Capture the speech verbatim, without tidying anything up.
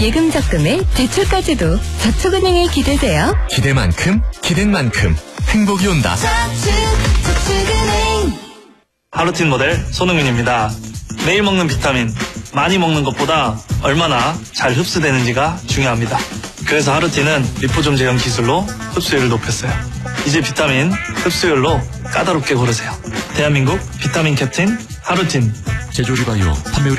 예금 적금에 대출까지도 저축은행에 기대세요. 기대만큼 기댄 만큼 행복이 온다. 저축, 저축은행. 하루틴 모델 손흥민입니다. 매일 먹는 비타민, 많이 먹는 것보다 얼마나 잘 흡수되는지가 중요합니다. 그래서 하루틴은 리포좀 제형 기술로 흡수율을 높였어요. 이제 비타민 흡수율로 까다롭게 고르세요. 대한민국 비타민 캡틴 하루틴. 제조리 바이오 판매